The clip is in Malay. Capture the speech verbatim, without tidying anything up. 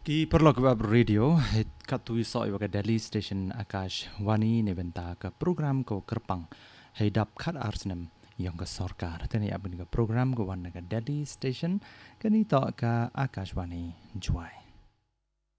Ki perlo ke radio hit katui so iwa ke Delhi station Akash Wani nebenta ke program ko kerpang hidap khat arsnem yang ke sarkar tani abin ke program ko wan ke Delhi station kani to ke Akash Wani juai.